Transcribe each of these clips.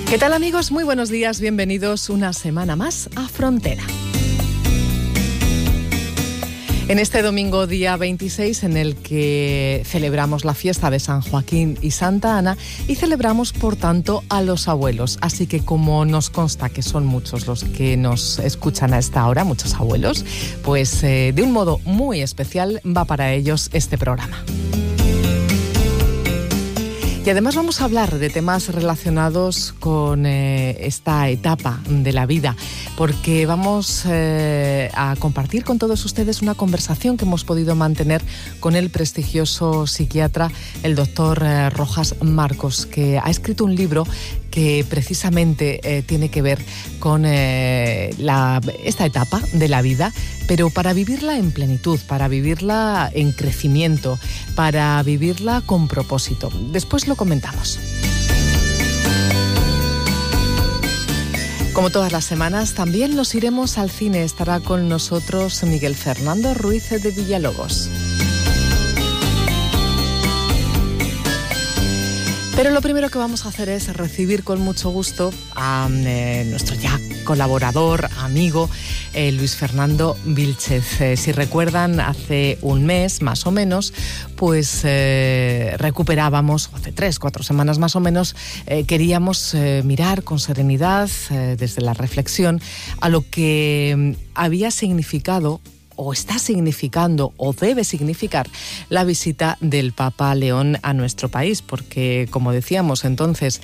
¿Qué tal, amigos? Muy buenos días, bienvenidos una semana más a Frontera. En este domingo día 26, en el que celebramos la fiesta de San Joaquín y Santa Ana y celebramos, por tanto, a los abuelos. Así que, como nos consta que son muchos los que nos escuchan a esta hora, muchos abuelos, pues de un modo muy especial va para ellos este programa. Y además vamos a hablar de temas relacionados con esta etapa de la vida, porque vamos a compartir con todos ustedes una conversación que hemos podido mantener con el prestigioso psiquiatra, el doctor Rojas Marcos, que ha escrito un libro que precisamente tiene que ver con esta etapa de la vida, pero para vivirla en plenitud, para vivirla en crecimiento, para vivirla con propósito. Después lo comentamos. Como todas las semanas, también nos iremos al cine. Estará con nosotros Miguel Fernando Ruiz de Villalobos. Pero lo primero que vamos a hacer es recibir con mucho gusto a nuestro ya colaborador, amigo, Luis Fernando Vílchez. Si recuerdan, hace un mes más o menos, pues recuperábamos, hace 3-4 semanas más o menos, queríamos mirar con serenidad, desde la reflexión, a lo que había significado o está significando o debe significar la visita del Papa León a nuestro país, porque, como decíamos entonces,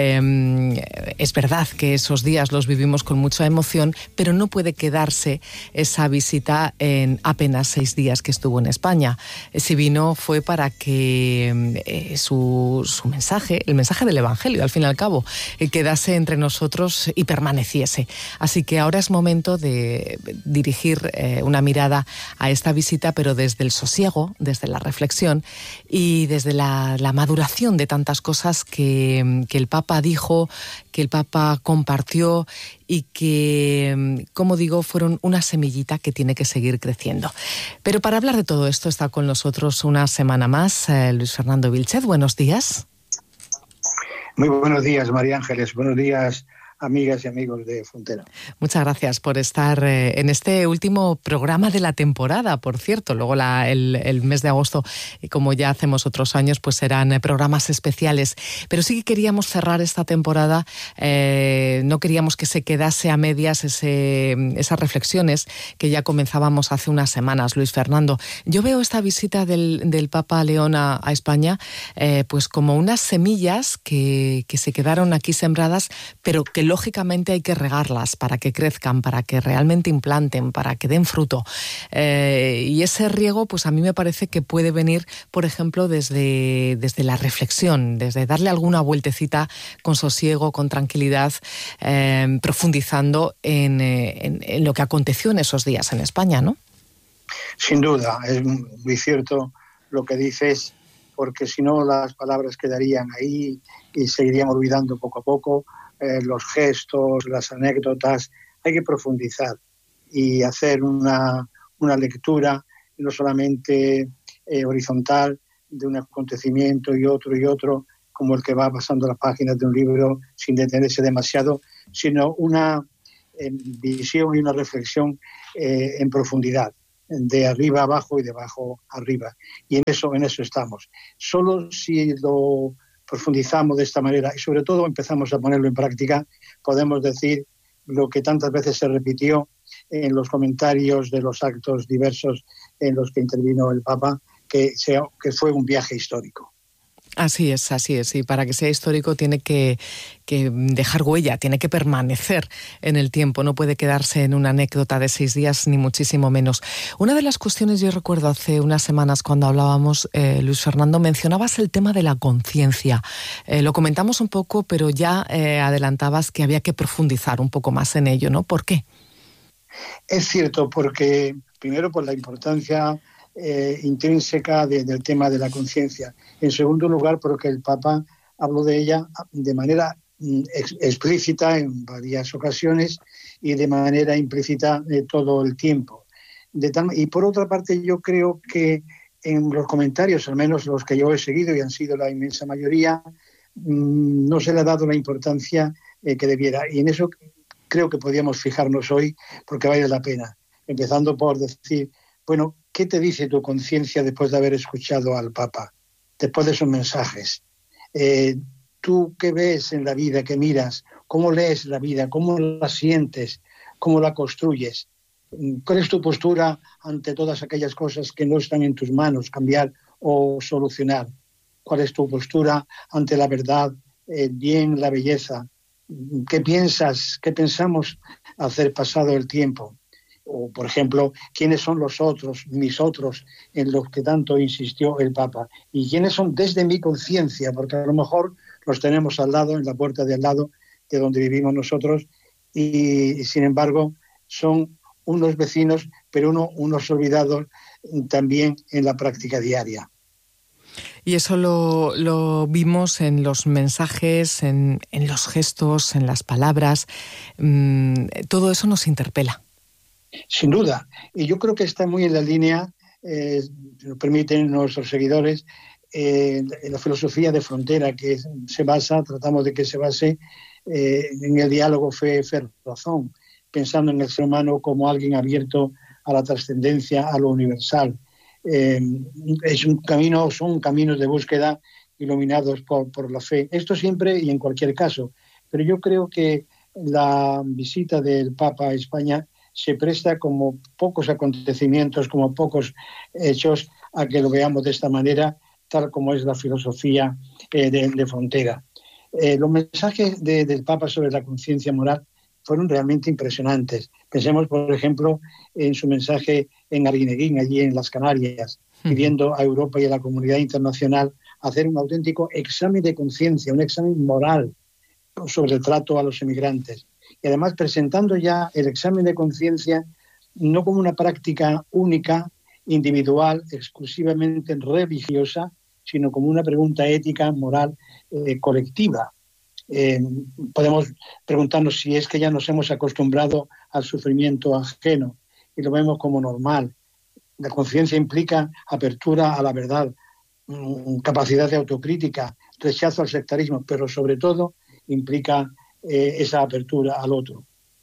es verdad que esos días los vivimos con mucha emoción, pero no puede quedarse esa visita en apenas 6 días que estuvo en España. Si vino fue para que su mensaje, el mensaje del Evangelio, al fin y al cabo, quedase entre nosotros y permaneciese. Así que ahora es momento de dirigir una mirada a esta visita, pero desde el sosiego, desde la reflexión y desde la maduración de tantas cosas que el Papa dijo, que el Papa compartió y que, como digo, fueron una semillita que tiene que seguir creciendo. Pero para hablar de todo esto está con nosotros una semana más Luis Fernando Vílchez. Buenos días. Muy buenos días, María Ángeles. Buenos días, amigas y amigos de Frontera. Muchas gracias por estar en este último programa de la temporada, por cierto. Luego el mes de agosto, como ya hacemos otros años, pues serán programas especiales. Pero sí que queríamos cerrar esta temporada, no queríamos que se quedase a medias esas reflexiones que ya comenzábamos hace unas semanas, Luis Fernando. Yo veo esta visita del Papa León a España pues como unas semillas que se quedaron aquí sembradas, pero que lógicamente hay que regarlas para que crezcan, para que realmente implanten, para que den fruto. Y ese riego, pues a mí me parece que puede venir, por ejemplo, desde la reflexión, desde darle alguna vueltecita con sosiego, con tranquilidad, profundizando en lo que aconteció en esos días en España, ¿no? Sin duda, es muy cierto lo que dices, porque si no las palabras quedarían ahí y se irían olvidando poco a poco. Los gestos, las anécdotas, hay que profundizar y hacer una lectura no solamente horizontal de un acontecimiento y otro, como el que va pasando las páginas de un libro sin detenerse demasiado, sino una visión y una reflexión en profundidad, de arriba abajo y de abajo arriba. Y en eso estamos. Solo si lo profundizamos de esta manera y sobre todo empezamos a ponerlo en práctica, podemos decir lo que tantas veces se repitió en los comentarios de los actos diversos en los que intervino el Papa, que fue un viaje histórico. Así es, y para que sea histórico tiene que dejar huella, tiene que permanecer en el tiempo, no puede quedarse en una anécdota de 6 días, ni muchísimo menos. Una de las cuestiones, yo recuerdo hace unas semanas cuando hablábamos, Luis Fernando, mencionabas el tema de la conciencia. Lo comentamos un poco, pero ya adelantabas que había que profundizar un poco más en ello, ¿no? ¿Por qué? Es cierto, porque primero por la importancia intrínseca del tema de la conciencia. En segundo lugar, porque el Papa habló de ella de manera explícita en varias ocasiones y de manera implícita todo el tiempo. Y por otra parte, yo creo que en los comentarios, al menos los que yo he seguido y han sido la inmensa mayoría, no se le ha dado la importancia que debiera. Y en eso creo que podríamos fijarnos hoy, porque vale la pena. Empezando por decir, bueno, ¿qué te dice tu conciencia después de haber escuchado al Papa? Después de sus mensajes. ¿Tú qué ves en la vida, qué miras? ¿Cómo lees la vida? ¿Cómo la sientes? ¿Cómo la construyes? ¿Cuál es tu postura ante todas aquellas cosas que no están en tus manos, cambiar o solucionar? ¿Cuál es tu postura ante la verdad, el bien, la belleza? ¿Qué piensas, qué pensamos hacer pasado el tiempo? O, por ejemplo, ¿quiénes son los otros, mis otros, en los que tanto insistió el Papa? ¿Y quiénes son desde mi conciencia? Porque a lo mejor los tenemos al lado, en la puerta de al lado de donde vivimos nosotros, y sin embargo son unos vecinos, pero unos olvidados también en la práctica diaria. Y eso lo vimos en los mensajes, en los gestos, en las palabras. Todo eso nos interpela. Sin duda. Y yo creo que está muy en la línea, si nos permiten nuestros seguidores, en la filosofía de frontera, que tratamos de que se base en el diálogo fe-razón, pensando en el ser humano como alguien abierto a la trascendencia, a lo universal. Son caminos de búsqueda iluminados por la fe. Esto siempre y en cualquier caso. Pero yo creo que la visita del Papa a España se presta, como pocos acontecimientos, como pocos hechos, a que lo veamos de esta manera, tal como es la filosofía de frontera. Los mensajes del Papa sobre la conciencia moral fueron realmente impresionantes. Pensemos, por ejemplo, en su mensaje en Arguineguín, allí en las Canarias, pidiendo a Europa y a la comunidad internacional hacer un auténtico examen de conciencia, un examen moral sobre el trato a los emigrantes. Y además presentando ya el examen de conciencia no como una práctica única, individual, exclusivamente religiosa, sino como una pregunta ética, moral, colectiva. Podemos preguntarnos si es que ya nos hemos acostumbrado al sufrimiento ajeno y lo vemos como normal. La conciencia implica apertura a la verdad, capacidad de autocrítica, rechazo al sectarismo, pero sobre todo implica esa apertura al otro.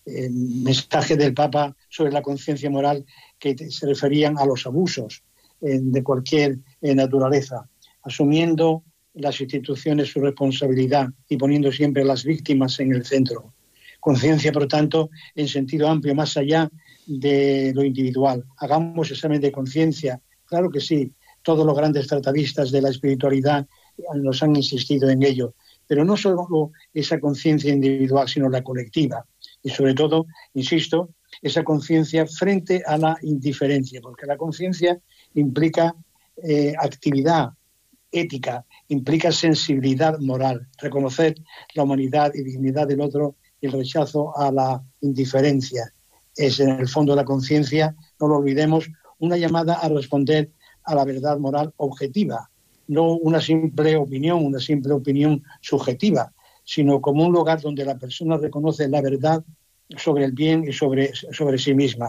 Mensaje del Papa sobre la conciencia moral que se referían a los abusos de cualquier naturaleza, asumiendo las instituciones su responsabilidad y poniendo siempre a las víctimas en el centro. Conciencia, por tanto, en sentido amplio, más allá de lo individual. Hagamos examen de conciencia. Claro que sí, todos los grandes tratadistas de la espiritualidad nos han insistido en ello, pero no solo esa conciencia individual, sino la colectiva. Y sobre todo, insisto, esa conciencia frente a la indiferencia, porque la conciencia implica actividad ética, implica sensibilidad moral, reconocer la humanidad y dignidad del otro y el rechazo a la indiferencia. Es en el fondo la conciencia, no lo olvidemos, una llamada a responder a la verdad moral objetiva, no una simple opinión subjetiva, sino como un lugar donde la persona reconoce la verdad sobre el bien y sobre sí misma.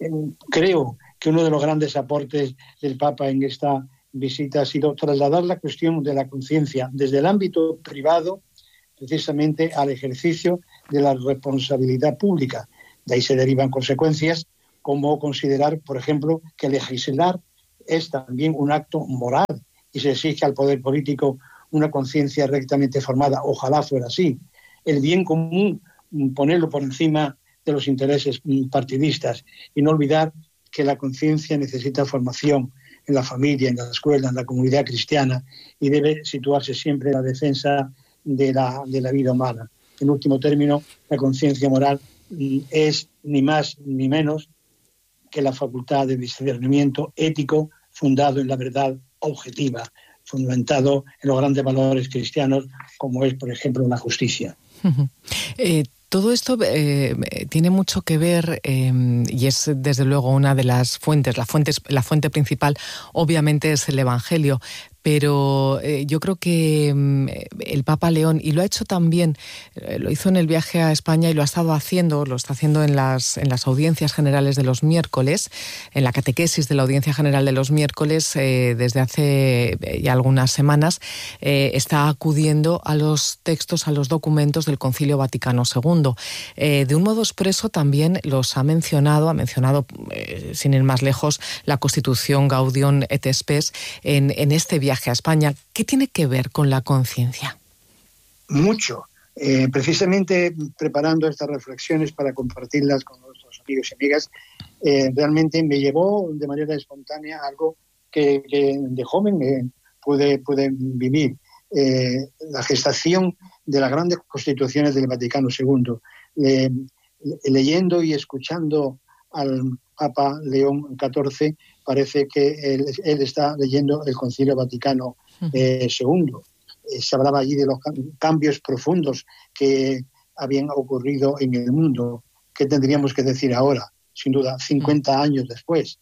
Creo que uno de los grandes aportes del Papa en esta visita ha sido trasladar la cuestión de la conciencia desde el ámbito privado precisamente al ejercicio de la responsabilidad pública. De ahí se derivan consecuencias como considerar, por ejemplo, que legislar es también un acto moral y se exige al poder político una conciencia rectamente formada. Ojalá fuera así. El bien común, ponerlo por encima de los intereses partidistas y no olvidar que la conciencia necesita formación en la familia, en la escuela, en la comunidad cristiana y debe situarse siempre en la defensa de la vida humana. En último término, la conciencia moral es ni más ni menos que la facultad de discernimiento ético fundado en la verdad objetiva, fundamentado en los grandes valores cristianos como es, por ejemplo, la justicia. Todo esto tiene mucho que ver, y es desde luego una de las fuentes, la fuente principal obviamente es el Evangelio, pero yo creo que el Papa León, y lo ha hecho también, lo hizo en el viaje a España y lo está haciendo en las audiencias generales de los miércoles, en la catequesis de la audiencia general de los miércoles, desde hace ya algunas semanas, está acudiendo a los textos, a los documentos del Concilio Vaticano II. De un modo expreso también los ha mencionado sin ir más lejos, la Constitución Gaudium et Spes en este viaje a España. ¿Qué tiene que ver con la conciencia? Mucho. Precisamente preparando estas reflexiones para compartirlas con nuestros amigos y amigas, realmente me llevó de manera espontánea algo que de joven pude vivir. La gestación de las grandes constituciones del Vaticano II. Leyendo y escuchando al Papa León XIV, parece que él está leyendo el Concilio Vaticano II. Se hablaba allí de los cambios profundos que habían ocurrido en el mundo. ¿Qué tendríamos que decir ahora? Sin duda, 50 años después.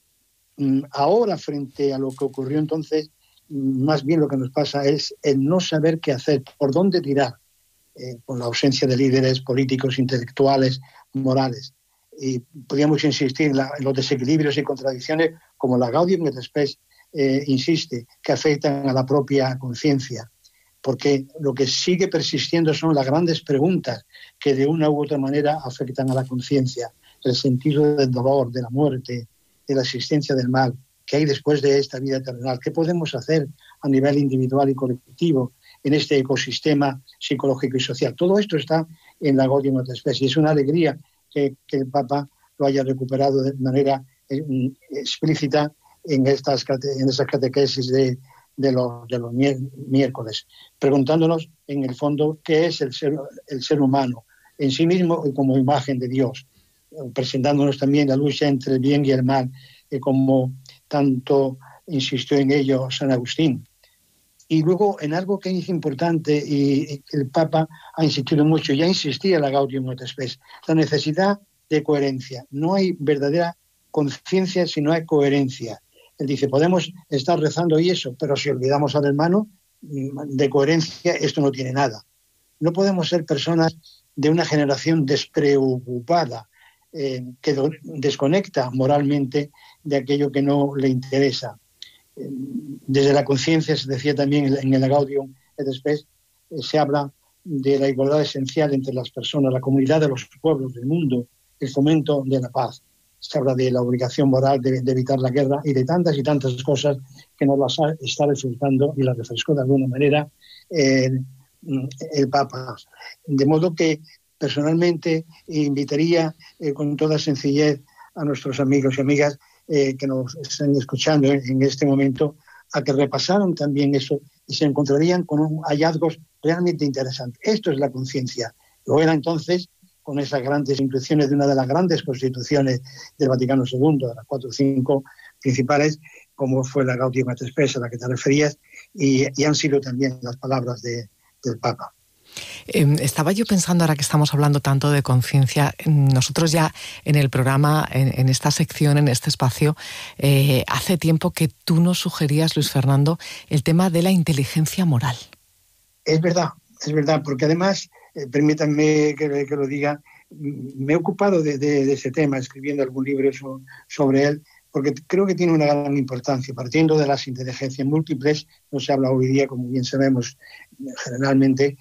Ahora, frente a lo que ocurrió entonces, más bien lo que nos pasa es el no saber qué hacer, por dónde tirar, con la ausencia de líderes políticos, intelectuales, morales. Y podríamos insistir en los desequilibrios y contradicciones, como la Gaudium et Spes insiste, que afectan a la propia conciencia. Porque lo que sigue persistiendo son las grandes preguntas que de una u otra manera afectan a la conciencia. El sentido del dolor, de la muerte, de la existencia del mal, que hay después de esta vida terrenal. ¿Qué podemos hacer a nivel individual y colectivo en este ecosistema psicológico y social? Todo esto está en la Gaudium et Spes y es una alegría que el Papa lo haya recuperado de manera explícita en esas catequesis de los miércoles, preguntándonos en el fondo qué es el ser humano en sí mismo y como imagen de Dios, presentándonos también la lucha entre el bien y el mal, como tanto insistió en ello San Agustín. Y luego en algo que es importante y el Papa ha insistido mucho, ya insistía la Gaudium et Spes, la necesidad de coherencia. No hay verdadera conciencia si no hay coherencia. Él dice, podemos estar rezando y eso, pero si olvidamos al hermano, de coherencia esto no tiene nada. No podemos ser personas de una generación despreocupada, que desconecta moralmente de aquello que no le interesa. Desde la conciencia, se decía también en el Gaudium et Spes, se habla de la igualdad esencial entre las personas, la comunidad de los pueblos del mundo, el fomento de la paz. Se habla de la obligación moral de evitar la guerra y de tantas y tantas cosas que nos las está refrescando y las refrescó de alguna manera el Papa. De modo que personalmente invitaría con toda sencillez a nuestros amigos y amigas que nos están escuchando en este momento a que repasaran también eso y se encontrarían con hallazgos realmente interesantes. Esto es la conciencia. Lo era entonces con esas grandes inclusiones de una de las grandes constituciones del Vaticano II, de las 4 o 5 principales, como fue la Gaudium et Spes a la que te referías, y han sido también las palabras del Papa. Estaba yo pensando, ahora que estamos hablando tanto de conciencia, nosotros ya en el programa, en esta sección, en este espacio, hace tiempo que tú nos sugerías, Luis Fernando, el tema de la inteligencia moral. Es verdad, porque además, permítanme que lo diga, me he ocupado de ese tema, escribiendo algún libro sobre él, porque creo que tiene una gran importancia. Partiendo de las inteligencias múltiples, no se habla hoy día, como bien sabemos, generalmente,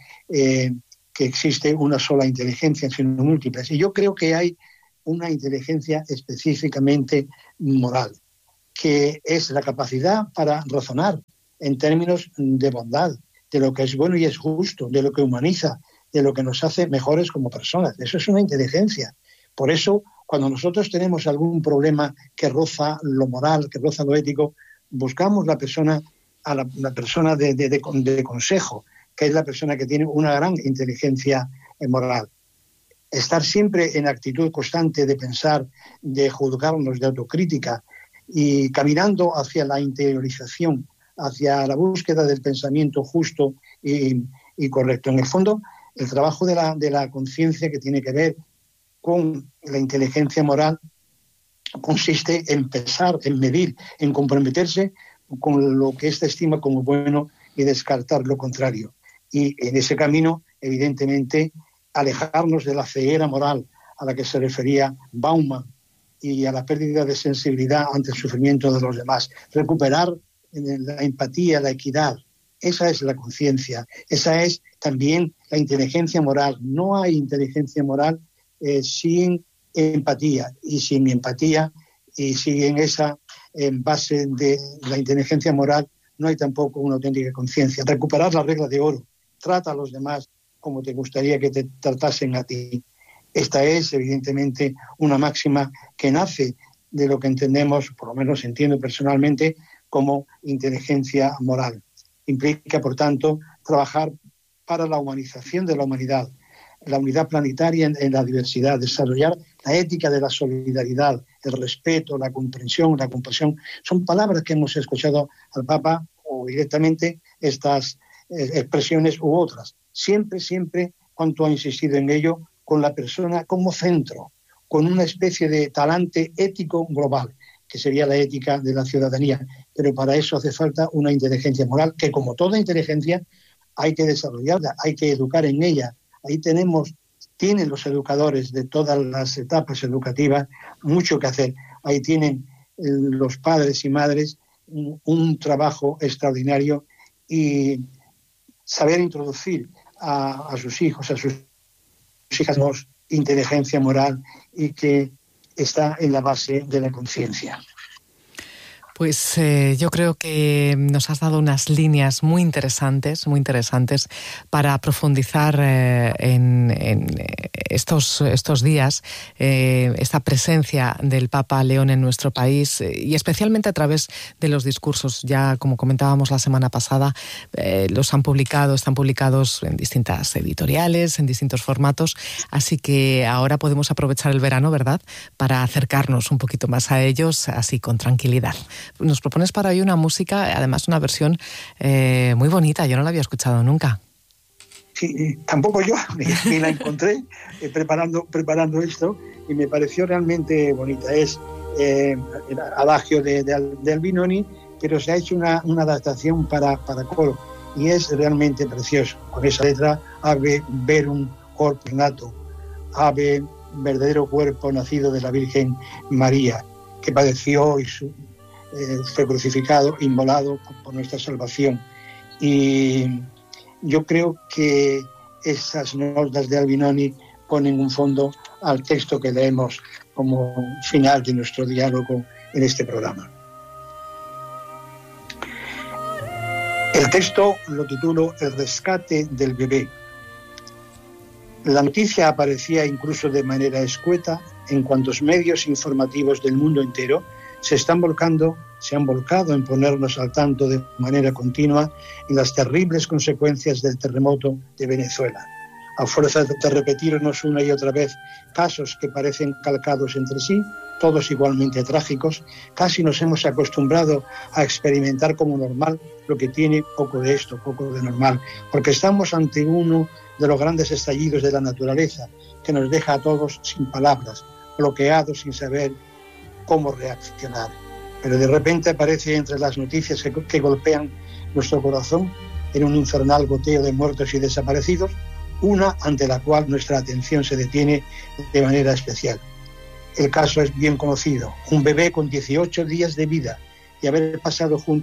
que existe una sola inteligencia, sino múltiples. Y yo creo que hay una inteligencia específicamente moral, que es la capacidad para razonar en términos de bondad, de lo que es bueno y es justo, de lo que humaniza, de lo que nos hace mejores como personas. Eso es una inteligencia. Por eso, cuando nosotros tenemos algún problema que roza lo moral, que roza lo ético, buscamos la persona de consejo, que es la persona que tiene una gran inteligencia moral. Estar siempre en actitud constante de pensar, de juzgarnos, de autocrítica y caminando hacia la interiorización, hacia la búsqueda del pensamiento justo y correcto. En el fondo, el trabajo de la conciencia, que tiene que ver con la inteligencia moral, consiste en pensar, en medir, en comprometerse con lo que ésta estima como bueno y descartar lo contrario. Y en ese camino, evidentemente, alejarnos de la ceguera moral a la que se refería Bauman y a la pérdida de sensibilidad ante el sufrimiento de los demás. Recuperar la empatía, la equidad. Esa es la conciencia, esa es también la inteligencia moral. No hay inteligencia moral sin empatía, y sin empatía y sin esa base de la inteligencia moral no hay tampoco una auténtica conciencia. Recuperar la regla de oro, trata a los demás como te gustaría que te tratasen a ti. Esta es evidentemente una máxima que nace de lo que entendemos, por lo menos entiendo personalmente, como inteligencia moral. Implica, por tanto, trabajar para la humanización de la humanidad, la unidad planetaria en la diversidad, desarrollar la ética de la solidaridad, el respeto, la comprensión, la compasión. Son palabras que hemos escuchado al Papa, o directamente estas expresiones u otras. Siempre, siempre, cuanto ha insistido en ello, con la persona como centro, con una especie de talante ético global, que sería la ética de la ciudadanía. Pero para eso hace falta una inteligencia moral, que como toda inteligencia hay que desarrollarla, hay que educar en ella. Ahí tienen los educadores de todas las etapas educativas mucho que hacer. Ahí tienen los padres y madres un trabajo extraordinario, y saber introducir a sus hijos, a sus hijas, inteligencia moral, y que está en la base de la conciencia. Pues yo creo que nos has dado unas líneas muy interesantes para profundizar en estos días, esta presencia del Papa León en nuestro país, y especialmente a través de los discursos. Ya, como comentábamos la semana pasada, están publicados en distintas editoriales, en distintos formatos, así que ahora podemos aprovechar el verano, ¿verdad?, para acercarnos un poquito más a ellos, así con tranquilidad. Nos propones para hoy una música, además una versión muy bonita. Yo no la había escuchado nunca. Sí, tampoco yo, ni la encontré preparando esto, y me pareció realmente bonita. Es el adagio de Albinoni, pero se ha hecho una adaptación para coro, y es realmente precioso. Con esa letra: ave verum corpus nato, ave verdadero cuerpo nacido de la Virgen María, que padeció y fue crucificado, inmolado por nuestra salvación. Y yo creo que esas notas de Albinoni ponen un fondo al texto que leemos como final de nuestro diálogo en este programa. El texto lo titulo El rescate del bebé. La noticia aparecía incluso de manera escueta en cuantos medios informativos del mundo entero se han volcado en ponernos al tanto de manera continua en las terribles consecuencias del terremoto de Venezuela. A fuerza de repetirnos una y otra vez casos que parecen calcados entre sí, todos igualmente trágicos, casi nos hemos acostumbrado a experimentar como normal lo que tiene poco de esto, poco de normal, porque estamos ante uno de los grandes estallidos de la naturaleza, que nos deja a todos sin palabras, bloqueados sin saber cómo reaccionar. Pero de repente aparece entre las noticias que golpean nuestro corazón en un infernal goteo de muertos y desaparecidos, una ante la cual nuestra atención se detiene de manera especial. El caso es bien conocido: un bebé con 18 días de vida y haber pasado junto